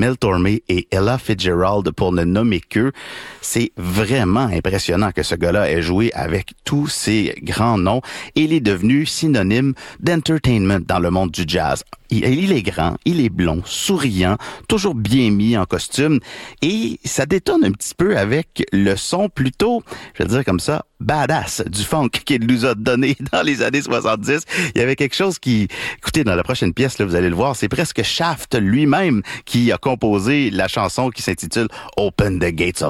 Mel Tormé et Ella Fitzgerald pour ne nommer qu'eux. C'est vraiment impressionnant que ce gars-là ait joué avec tous ces grands noms et il est devenu synonyme d'entertainment dans le monde du jazz. Il est grand, il est blond, souriant, toujours bien mis en costume et ça détonne un petit peu avec le son plutôt, je vais le dire comme ça, badass du funk qu'il nous a donné dans les années 70. Il y avait quelque chose qui, écoutez, dans la prochaine pièce, là, vous allez le voir, c'est presque Shaft lui-même qui a composé la chanson qui s'intitule Open the Gates of